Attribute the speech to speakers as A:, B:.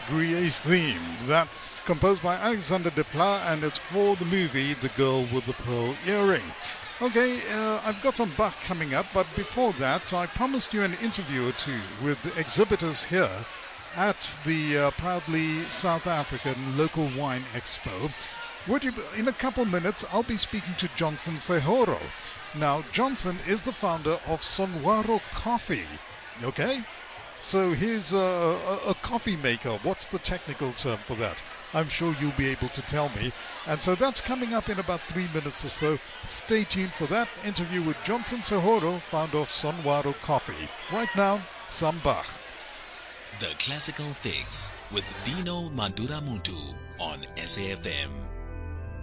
A: Grier's theme. That's composed by Alexander Desplat and it's for the movie The Girl with the Pearl Earring. Okay, I've got some Bach coming up, but before that, I promised you an interview or two with the exhibitors here at the proudly South African Local Wine Expo. In a couple minutes, I'll be speaking to Johnson Sehoro. Now, Johnson is the founder of Sonwaro Coffee, okay? So he's a coffee maker. What's the technical term for that? I'm sure you'll be able to tell me. And so that's coming up in about 3 minutes or so. Stay tuned for that interview with Johnson Sehoro, founder of Sonwaro Coffee. Right now, some Bach.
B: The Classical Fix with Dino Mandura Muntu on SAFM.